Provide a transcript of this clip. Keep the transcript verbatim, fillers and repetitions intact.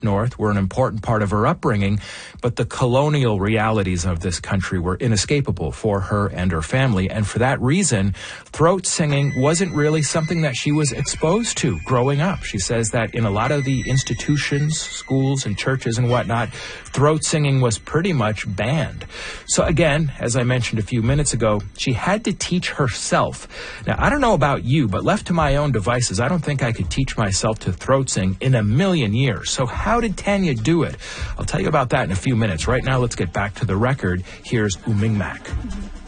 North were an important part of her upbringing, but the colonial realities of this country were inescapable for her and her family. And for that reason, throat singing wasn't really something that she was exposed to growing up. She says that in a lot of the institutions, schools and churches and whatnot, throat singing was pretty much banned. So again, as I mentioned a few minutes ago, she had to teach herself. Now, I don't know about you, but left to my own devices, I don't think I could teach myself to throat sing in a million years. So how did Tanya do it? I'll tell you about that in a few minutes. Right now, let's get back to the record. Here's U Ming Mak.